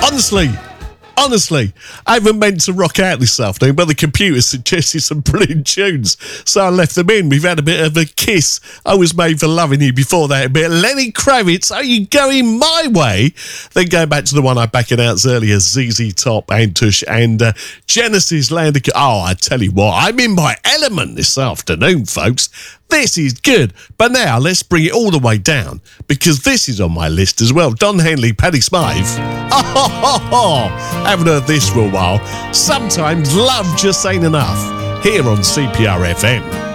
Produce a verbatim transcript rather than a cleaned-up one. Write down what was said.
Honestly, honestly, I haven't meant to rock out this afternoon, but the computer suggested some brilliant tunes, so I left them in. We've had a bit of a Kiss, I Was Made for Loving You before that, a bit of Lenny Kravitz, Are You Going My Way? Then go back to the one I back announced earlier, Z Z Top, Antush, and uh, Genesis Land of... Oh, I tell you what, I'm in my element this afternoon, folks. This is good. But now let's bring it all the way down, because this is on my list as well. Don Henley, Paddy Smythe. Oh, ho, ho, ho. Haven't heard this for a while. Sometimes love just ain't enough. Here on C P R F M.